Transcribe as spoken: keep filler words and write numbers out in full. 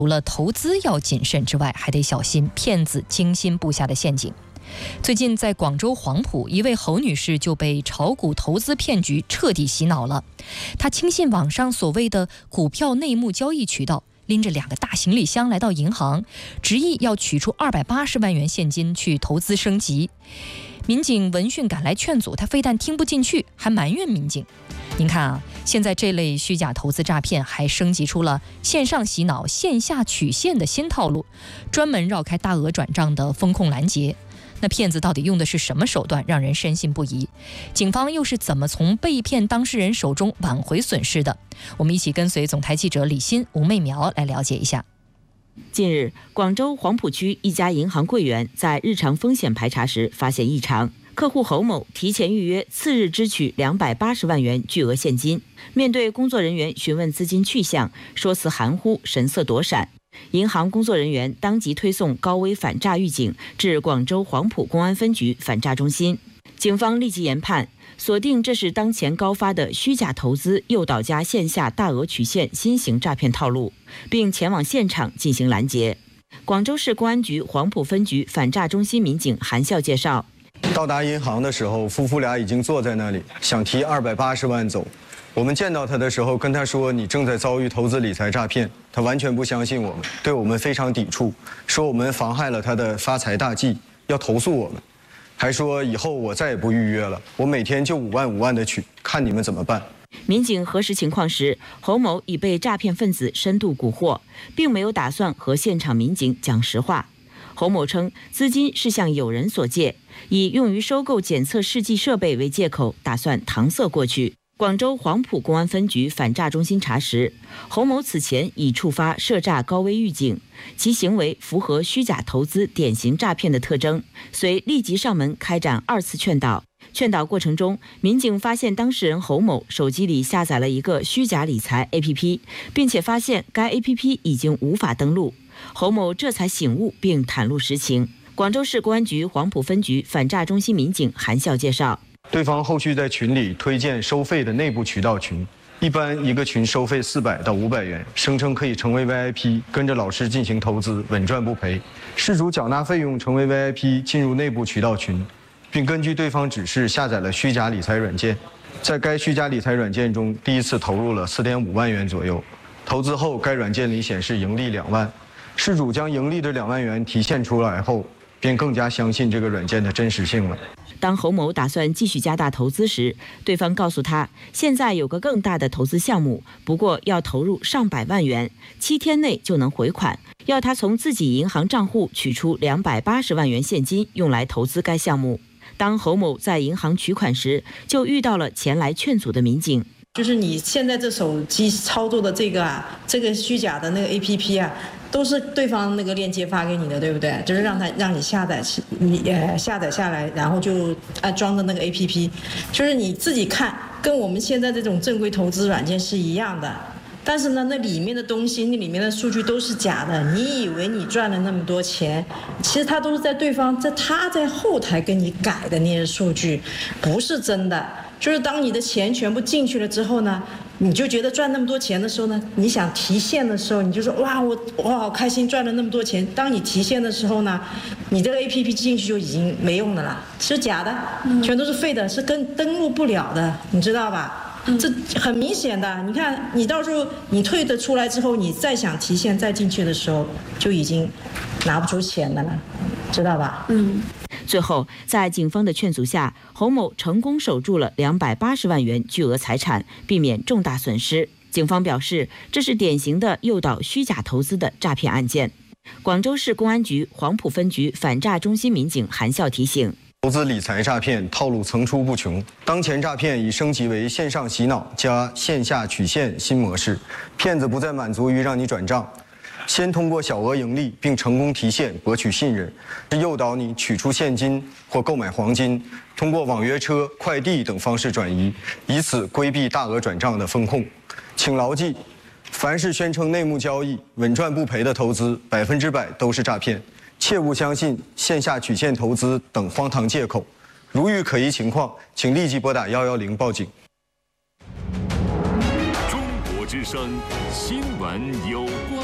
除了投资要谨慎之外，还得小心骗子精心布下的陷阱。最近在广州黄埔，一位侯女士就被炒股投资骗局彻底洗脑了。她轻信网上所谓的股票内幕交易渠道，拎着两个大行李箱来到银行，执意要取出二百八十万元现金去投资升级。民警闻讯赶来劝阻，她非但听不进去，还埋怨民警。您看啊，现在这类虚假投资诈骗还升级出了线上洗脑、线下取现的新套路，专门绕开大额转账的风控拦截。那骗子到底用的是什么手段，让人深信不疑？警方又是怎么从被骗当事人手中挽回损失的？我们一起跟随总台记者李欣、吴媚苗来了解一下。 近日，广州黄埔区一家银行柜员在日常风险排查时发现异常，客户侯某提前预约，次日支取两百八十万元巨额现金。面对工作人员询问资金去向，说辞含糊，神色躲闪。银行工作人员当即推送高危反诈预警至广州黄埔公安分局反诈中心。警方立即研判，锁定这是当前高发的虚假投资诱导加线下大额取现新型诈骗套路，并前往现场进行拦截。广州市公安局黄埔分局反诈中心民警韩笑介绍， 到达银行的时候，夫妇俩已经坐在那里，想提二百八十万走。我们见到他的时候，跟他说你正在遭遇投资理财诈骗，他完全不相信我们，对我们非常抵触，说我们妨害了他的发财大计，要投诉我们，还说以后我再也不预约了，我每天就五万五万的取，看你们怎么办。 民警核实情况时，侯某已被诈骗分子深度蛊惑，并没有打算和现场民警讲实话。侯某称，资金是向友人所借，以用于收购检测试剂设备为借口，打算搪塞过去。广州黄埔公安分局反诈中心查实，侯某此前已触发涉诈高危预警，其行为符合虚假投资典型诈骗的特征，遂立即上门开展二次劝导。劝导过程中，民警发现当事人侯某手机里下载了一个虚假理财 A P P， 并且发现该 A P P 已经无法登录，侯某这才醒悟并袒露实情。广州市公安局黄埔分局反诈中心民警韩笑介绍， 对方后续在群里推荐收费的内部渠道群，一般一个群收费四百到五百元，声称可以成为 V I P， 跟着老师进行投资，稳赚不赔。事主缴纳费用成为 V I P， 进入内部渠道群，并根据对方指示下载了虚假理财软件，在该虚假理财软件中，第一次投入了 四点五万元左右。投资后，该软件里显示盈利两万，事主将盈利的两万元提现出来后，便更加相信这个软件的真实性了。 当侯某打算继续加大投资时，对方告诉他，现在有个更大的投资项目，不过要投入上百万元，七天内就能回款，要他从自己银行账户取出两百八十万元现金，用来投资该项目。当侯某在银行取款时，就遇到了前来劝阻的民警。 就是你现在这手机操作的这个啊，这个虚假的那个 A P P 啊，都是对方那个链接发给你的，对不对？就是让他让你下载，你呃下载下来，然后就安装的那个 A P P， 就是你自己看，跟我们现在这种正规投资软件是一样的。但是呢，那里面的东西，那里面的数据都是假的。你以为你赚了那么多钱，其实他都是在对方在他在后台给你改的那些数据，不是真的。就是当你的钱全部进去了之后呢，你就觉得赚那么多钱的时候呢，你想提现的时候，你就说哇我我好开心赚了那么多钱。当你提现的时候呢，你这个 A P P 进去就已经没用的了，是假的，全都是废的，是跟登录不了的，你知道吧？这很明显的，你看你到时候你退的出来之后，你再想提现再进去的时候，就已经拿不出钱来了，知道吧？嗯。 最后，在警方的劝阻下，侯某成功守住了两百八十万元巨额财产，避免重大损失。警方表示，这是典型的诱导虚假投资的诈骗案件。广州市公安局黄埔分局反诈中心民警韩笑提醒， 投资理财诈骗套路层出不穷，当前诈骗已升级为线上洗脑加线下取现新模式，骗子不再满足于让你转账，先通过小额盈利并成功提现博取信任，诱导你取出现金或购买黄金，通过网约车、快递等方式转移，以此规避大额转账的风控。请牢记，凡是宣称内幕交易、稳赚不赔的投资，百分之百都是诈骗，切勿相信线下取现投资等荒唐借口。如遇可疑情况，请立即拨打一一零报警。 中国之声新闻有关。